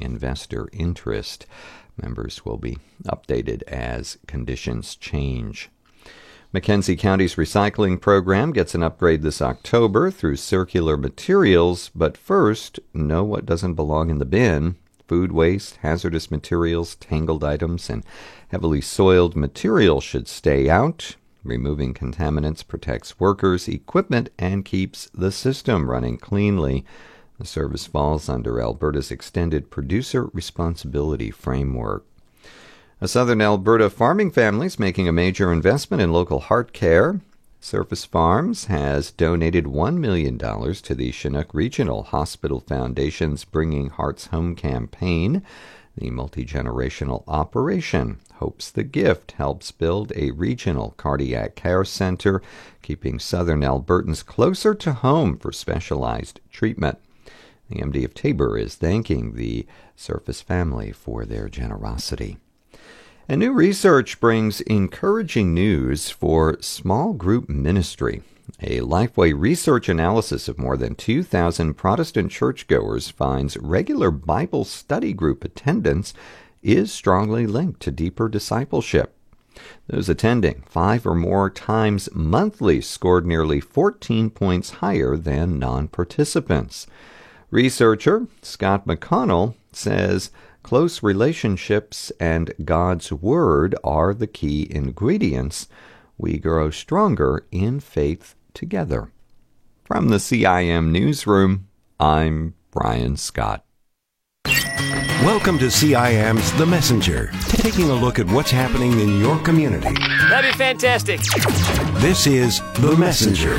investor interest. Members will be updated as conditions change. McKenzie County's recycling program gets an upgrade this October through circular materials, but first, know what doesn't belong in the bin. Food waste, hazardous materials, tangled items, and heavily soiled material should stay out. Removing contaminants protects workers, equipment, and keeps the system running cleanly. The service falls under Alberta's Extended Producer Responsibility Framework. A southern Alberta farming family is making a major investment in local heart care. Surface Farms has donated $1 million to the Chinook Regional Hospital Foundation's Bringing Hearts Home campaign. The multi-generational operation hopes the gift helps build a regional cardiac care center, keeping southern Albertans closer to home for specialized treatment. The MD of Tabor is thanking the Surface family for their generosity. And new research brings encouraging news for small group ministry. A Lifeway research analysis of more than 2,000 Protestant churchgoers finds regular Bible study group attendance is strongly linked to deeper discipleship. Those attending 5 or more times monthly scored nearly 14 points higher than non-participants. Researcher Scott McConnell says close relationships and God's Word are the key ingredients. We grow stronger in faith together. From the CIM Newsroom, I'm Brian Scott. Welcome to CIM's The Messenger, taking a look at what's happening in your community. That'd be fantastic. This is The Messenger.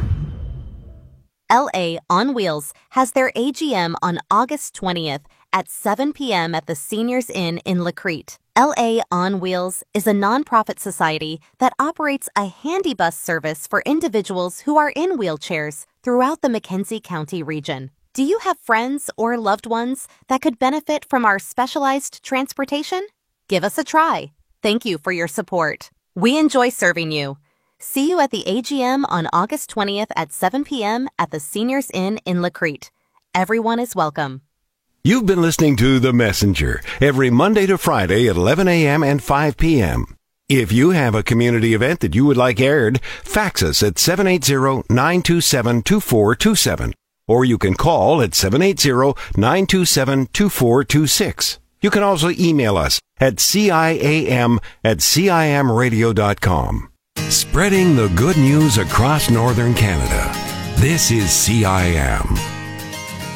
LA on Wheels has their AGM on August 20th at 7 p.m. at the Seniors Inn in La Crete. LA on Wheels is a nonprofit society that operates a handy bus service for individuals who are in wheelchairs throughout the McKenzie County region. Do you have friends or loved ones that could benefit from our specialized transportation? Give us a try. Thank you for your support. We enjoy serving you. See you at the AGM on August 20th at 7 p.m. at the Seniors Inn in La Crete. Everyone is welcome. You've been listening to The Messenger every Monday to Friday at 11 a.m. and 5 p.m. If you have a community event that you would like aired, fax us at 780-927-2427. Or you can call at 780-927-2426. You can also email us at ciam@cimradio.com. Spreading the good news across northern Canada. This is CIM.